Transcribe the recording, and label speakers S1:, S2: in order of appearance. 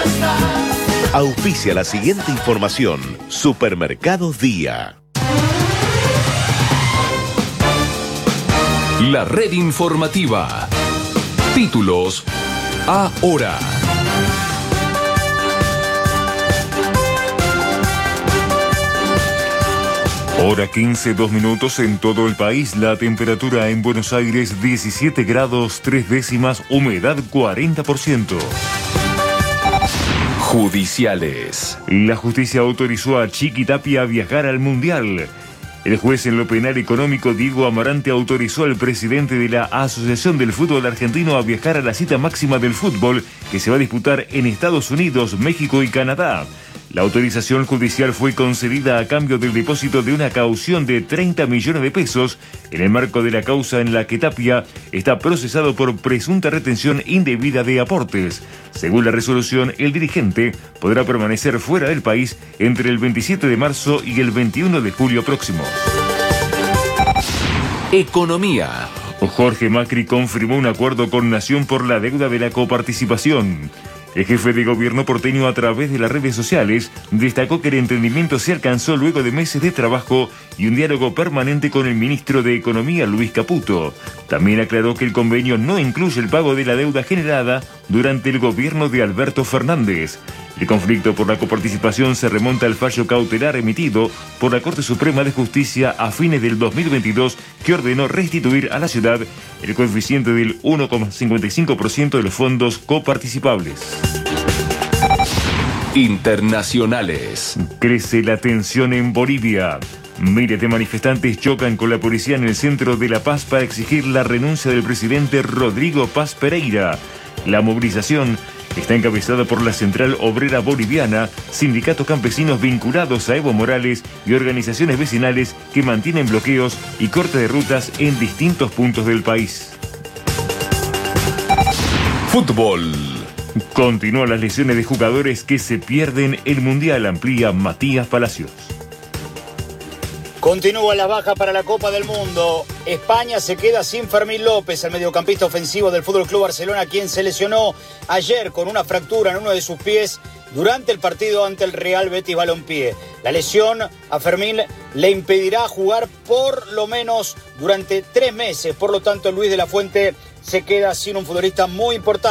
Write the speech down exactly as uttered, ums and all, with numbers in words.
S1: Auspicia la siguiente información. Supermercados Día.
S2: La red informativa. Títulos ahora.
S3: Hora quince, dos minutos en todo el país. La temperatura en Buenos Aires diecisiete grados, tres décimas, humedad cuarenta por ciento.
S2: Judiciales.
S3: La justicia autorizó a Chiqui Tapia a viajar al Mundial. El juez en lo penal económico Diego Amarante autorizó al presidente de la Asociación del Fútbol Argentino a viajar a la cita máxima del fútbol que se va a disputar en Estados Unidos, México y Canadá. La autorización judicial fue concedida a cambio del depósito de una caución de treinta millones de pesos en el marco de la causa en la que Tapia está procesado por presunta retención indebida de aportes. Según la resolución, el dirigente podrá permanecer fuera del país entre el veintisiete de marzo y el veintiuno de julio próximo.
S2: Economía.
S3: Jorge Macri confirmó un acuerdo con Nación por la deuda de la coparticipación. El jefe de gobierno porteño, a través de las redes sociales, destacó que el entendimiento se alcanzó luego de meses de trabajo y un diálogo permanente con el ministro de Economía, Luis Caputo. También aclaró que el convenio no incluye el pago de la deuda generada durante el gobierno de Alberto Fernández. El conflicto por la coparticipación se remonta al fallo cautelar emitido por la Corte Suprema de Justicia a fines del dos mil veintidós, que ordenó restituir a la ciudad el coeficiente del uno coma cincuenta y cinco por ciento de los fondos coparticipables.
S2: Internacionales.
S3: Crece la tensión en Bolivia. Miles de manifestantes chocan con la policía en el centro de La Paz para exigir la renuncia del presidente Rodrigo Paz Pereira. La movilización está encabezada por la Central Obrera Boliviana, sindicatos campesinos vinculados a Evo Morales y organizaciones vecinales que mantienen bloqueos y corte de rutas en distintos puntos del país.
S2: Fútbol.
S3: Continúan las lesiones de jugadores que se pierden el Mundial, amplía Matías Palacios.
S4: Continúa la baja para la Copa del Mundo. España se queda sin Fermín López, el mediocampista ofensivo del F C Barcelona, quien se lesionó ayer con una fractura en uno de sus pies durante el partido ante el Real Betis Balompié. La lesión a Fermín le impedirá jugar por lo menos durante tres meses. Por lo tanto, Luis de la Fuente se queda sin un futbolista muy importante.